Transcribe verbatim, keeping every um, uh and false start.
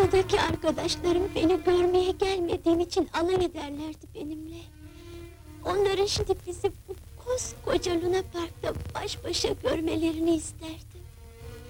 Buradaki arkadaşlarım beni görmeye gelmediğim için alay ederlerdi benimle. Onların şimdi bizi bu koskoca Luna Park'ta baş başa görmelerini isterdim.